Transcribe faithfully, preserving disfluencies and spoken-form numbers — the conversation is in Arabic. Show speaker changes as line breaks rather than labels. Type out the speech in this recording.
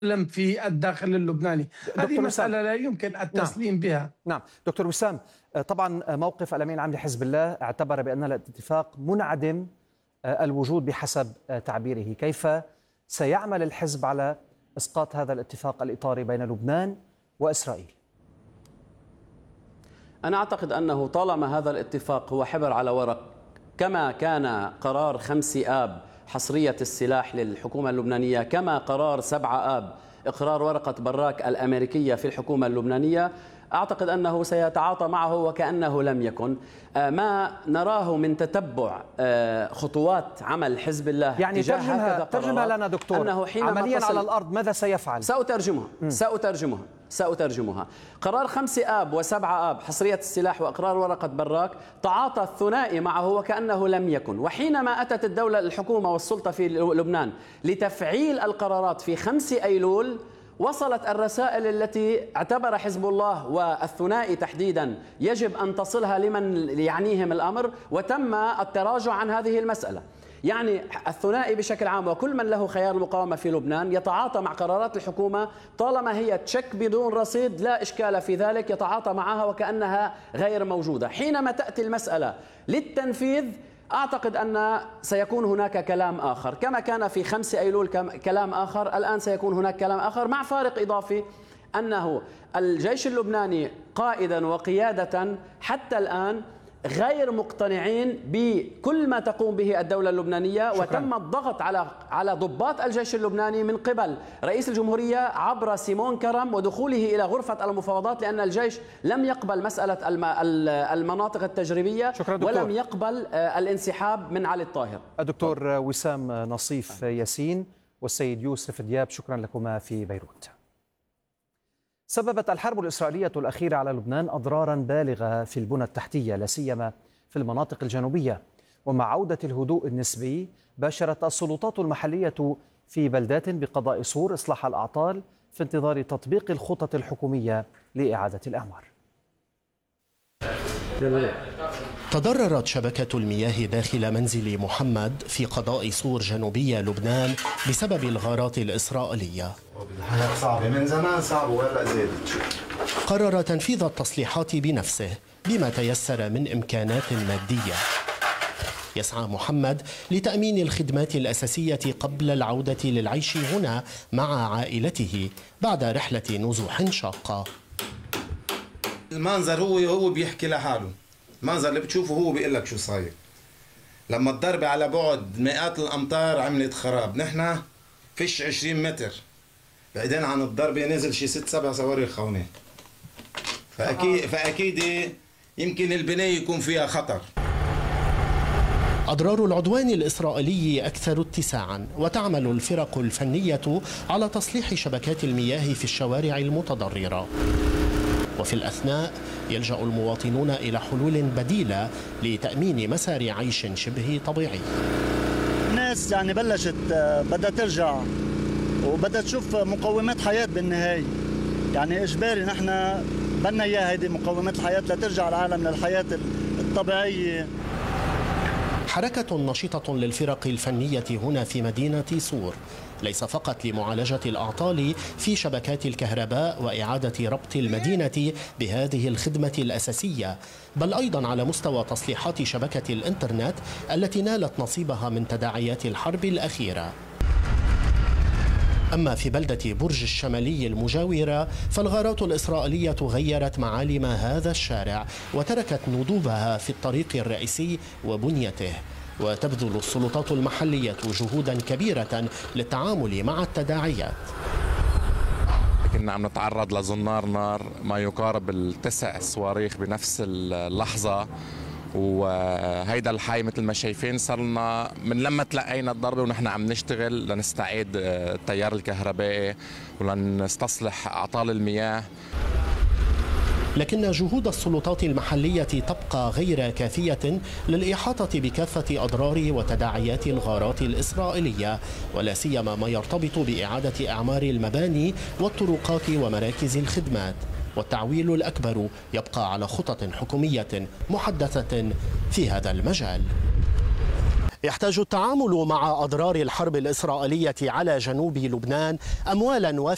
لم في الداخل اللبناني. هذه مسألة لا يمكن التسليم
نعم.
بها.
نعم دكتور وسام، طبعا موقف الأمين العام لحزب الله اعتبر بأن الاتفاق منعدم الوجود بحسب تعبيره. كيف سيعمل الحزب على إسقاط هذا الاتفاق الإطاري بين لبنان وإسرائيل؟
أنا أعتقد أنه طالما هذا الاتفاق هو حبر على ورق، كما كان قرار خمس آب حصرية السلاح للحكومة اللبنانية، كما قرار سبعة آب إقرار ورقة براك الأمريكية في الحكومة اللبنانية، أعتقد أنه سيتعاطى معه وكأنه لم يكن. ما نراه من تتبع خطوات عمل حزب الله
يعني ترجمها, ترجمها لنا دكتور، أنه عمليا على الأرض ماذا سيفعل؟
سأترجمها م. سأترجمها سأترجمها سأترجمها خمس آب وسبعة آب حصرية السلاح وإقرار ورقة براك تعاطى الثنائي معه وكأنه لم يكن. وحينما أتت الدولة الحكومة والسلطة في لبنان لتفعيل القرارات في خمس أيلول، وصلت الرسائل التي اعتبر حزب الله والثنائي تحديدا يجب أن تصلها لمن يعنيهم الأمر، وتم التراجع عن هذه المسألة. يعني الثنائي بشكل عام وكل من له خيار المقاومة في لبنان يتعاطى مع قرارات الحكومة طالما هي تشك بدون رصيد، لا إشكال في ذلك، يتعاطى معها وكأنها غير موجودة. حينما تأتي المسألة للتنفيذ أعتقد أن سيكون هناك كلام آخر، كما كان في خمس أيلول كلام آخر، الآن سيكون هناك كلام آخر، مع فارق إضافي أنه الجيش اللبناني قائدا وقيادة حتى الآن غير مقتنعين بكل ما تقوم به الدولة اللبنانية. شكرا. وتم الضغط على على ضباط الجيش اللبناني من قبل رئيس الجمهورية عبر سيمون كرم ودخوله إلى غرفة المفاوضات، لأن الجيش لم يقبل مسألة المناطق التجريبية ولم يقبل الانسحاب من علي الطاهر.
الدكتور وسام نصيف ياسين والسيد يوسف دياب، شكرا لكما في بيروت. سببت الحرب الإسرائيلية الأخيرة على لبنان أضرارا بالغة في البنى التحتية، لا سيما في المناطق الجنوبية. ومع عودة الهدوء النسبي باشرت السلطات المحلية في بلدات بقضاء سور إصلاح الأعطال في انتظار تطبيق الخطط الحكومية لإعادة الأعمار.
تضررت شبكة المياه داخل منزل محمد في قضاء سور جنوبية لبنان بسبب الغارات الإسرائيلية.
الحياة صعبة من زمان، صعبة وهلا زادت.
قرر تنفيذ التصليحات بنفسه بما تيسر من إمكانات مادية. يسعى محمد لتأمين الخدمات الأساسية قبل العودة للعيش هنا مع عائلته بعد رحلة نزوح شاقة.
المنظر هو هو بيحكي لحاله، المنظر اللي بتشوفه هو بيقول لك شو صاير. لما الضربة على بعد مئات الأمتار عملت خراب، نحن فيش عشرين متر بعدين عن الضربة نزل شي ست سبع صواريخ خونة، فأكيد فأكيد يمكن البناية يكون فيها خطر.
أضرار العدوان الإسرائيلي أكثر اتساعا، وتعمل الفرق الفنية على تصليح شبكات المياه في الشوارع المتضررة. وفي الأثناء يلجأ المواطنون إلى حلول بديلة لتأمين مسار عيش شبه طبيعي.
الناس يعني بلشت بدها ترجع وبدها تشوف مقومات حياة بالنهاية، يعني إجباري نحن بدنا إياها هذه مقومات الحياة لترجع العالم للحياة الطبيعية.
حركة نشيطة للفرق الفنية هنا في مدينة سور، ليس فقط لمعالجة الأعطال في شبكات الكهرباء وإعادة ربط المدينة بهذه الخدمة الأساسية، بل أيضا على مستوى تصليحات شبكة الإنترنت التي نالت نصيبها من تداعيات الحرب الأخيرة. أما في بلدة برج الشمالي المجاورة فالغارات الإسرائيلية غيرت معالم هذا الشارع وتركت ندوبها في الطريق الرئيسي وبنيته، وتبذل السلطات المحلية جهودا كبيرة للتعامل مع التداعيات.
كنا عم نتعرض لزنار نار ما يقارب التسع صواريخ بنفس اللحظة، وهيدا الحي مثل ما شايفين صار لنا من لما تلقينا الضربة ونحن عم نشتغل لنستعيد التيار الكهربائي ولنستصلح أعطال المياه.
لكن جهود السلطات المحلية تبقى غير كافية للإحاطة بكافة أضرار وتداعيات الغارات الإسرائيلية، ولا سيما ما يرتبط بإعادة إعمار المباني والطرقات ومراكز الخدمات. والتعويل الأكبر يبقى على خطط حكومية محدثة في هذا المجال. يحتاج التعامل مع أضرار الحرب الإسرائيلية على جنوب لبنان أموالا